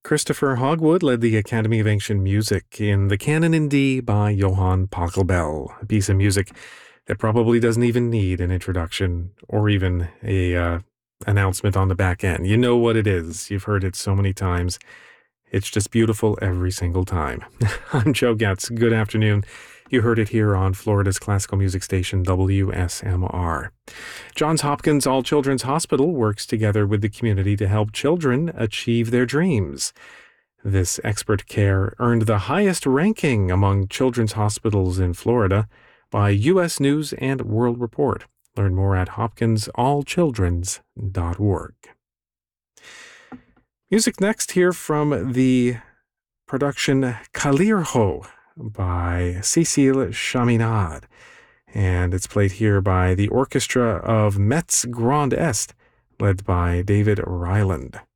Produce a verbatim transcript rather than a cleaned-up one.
Christopher Hogwood led the Academy of Ancient Music in The Canon in D by Johann Pachelbel, a piece of music that probably doesn't even need an introduction or even a uh, announcement on the back end. You know what it is. You've heard it so many times. It's just beautiful every single time. I'm Joe Getz. Good afternoon. You heard it here on Florida's classical music station, W S M R. Johns Hopkins All Children's Hospital works together with the community to help children achieve their dreams. This expert care earned the highest ranking among children's hospitals in Florida by U S News and World Report. Learn more at hopkins all children's dot org. Music next here from the production Kalirho by Cécile Chaminade, and it's played here by the Orchestra of Metz Grand Est, led by David Ryland.